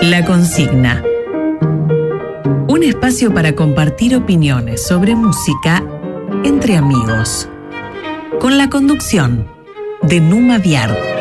La Consigna. Un espacio para compartir opiniones sobre música entre amigos. Con la conducción de Numa Viard.